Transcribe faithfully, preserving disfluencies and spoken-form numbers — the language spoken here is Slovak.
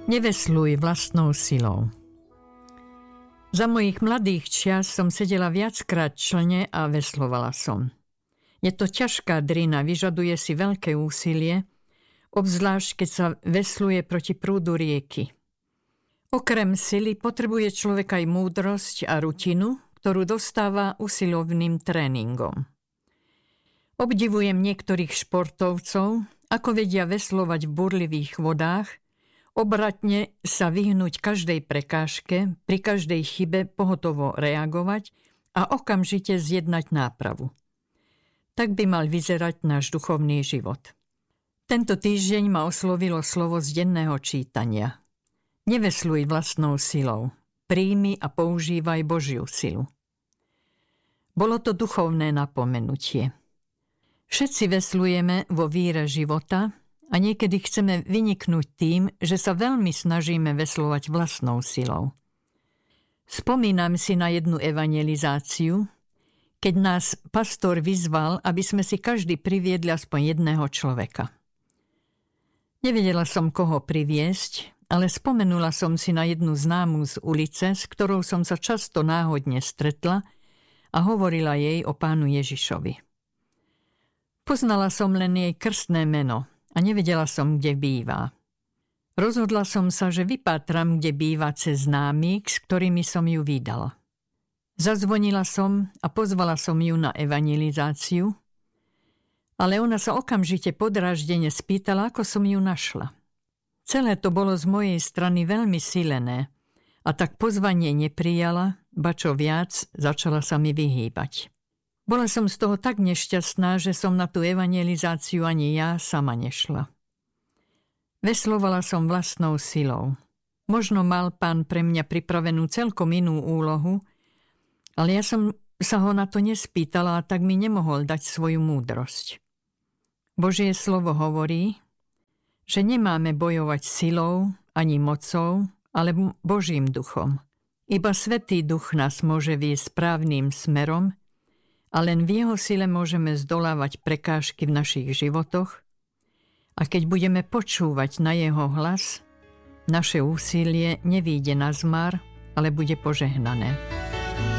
Nevesluj vlastnou silou. Za mojich mladých čias som sedela viackrát člne a veslovala som. Je to ťažká drina, vyžaduje si veľké úsilie, obzvlášť keď sa vesluje proti prúdu rieky. Okrem sily potrebuje človek aj múdrosť a rutinu, ktorú dostáva usilovným tréningom. Obdivujem niektorých športovcov, ako vedia veslovať v burlivých vodách, obratne sa vyhnúť každej prekážke, pri každej chybe pohotovo reagovať a okamžite zjednať nápravu. Tak by mal vyzerať náš duchovný život. Tento týždeň ma oslovilo slovo z denného čítania. Nevesluj vlastnou silou, príjmi a používaj Božiu silu. Bolo to duchovné napomenutie. Všetci veslujeme vo víre života a niekedy chceme vyniknúť tým, že sa veľmi snažíme veslovať vlastnou silou. Spomínam si na jednu evangelizáciu, keď nás pastor vyzval, aby sme si každý priviedli aspoň jedného človeka. Nevedela som, koho priviesť, ale spomenula som si na jednu známu z ulice, s ktorou som sa často náhodne stretla a hovorila jej o Pánu Ježišovi. Poznala som len jej krstné meno a nevedela som, kde býva. Rozhodla som sa, že vypátram, kde býva cez známych, s ktorými som ju vydala. Zazvonila som a pozvala som ju na evangelizáciu, ale ona sa okamžite podráždene spýtala, ako som ju našla. Celé to bolo z mojej strany veľmi silené a tak pozvanie neprijala, ba čo viac, začala sa mi vyhýbať. Bola som z toho tak nešťastná, že som na tú evangelizáciu ani ja sama nešla. Veslovala som vlastnou silou. Možno mal Pán pre mňa pripravenú celkom inú úlohu, ale ja som sa ho na to nespýtala a tak mi nemohol dať svoju múdrosť. Božie slovo hovorí, že nemáme bojovať silou ani mocou, ale Božím duchom. Iba Svätý Duch nás môže viesť správnym smerom a len v jeho sile môžeme zdolávať prekážky v našich životoch a keď budeme počúvať na jeho hlas, naše úsilie nevíde na zmar, ale bude požehnané.